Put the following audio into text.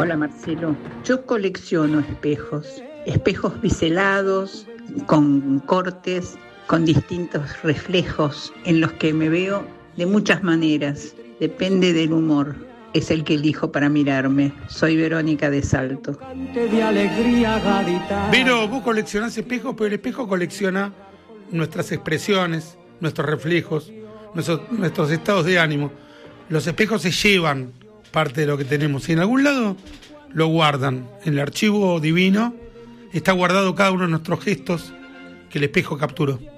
Hola Marcelo, yo colecciono espejos biselados, con cortes, con distintos reflejos en los que me veo de muchas maneras, depende del humor, es el que elijo para mirarme. Soy Verónica de Salto. Vero, vos coleccionás espejos, pero el espejo colecciona nuestras expresiones, nuestros reflejos, nuestros estados de ánimo. Los espejos se llevan parte de lo que tenemos y en algún lado lo guardan. En el archivo divino está guardado cada uno de nuestros gestos que el espejo capturó.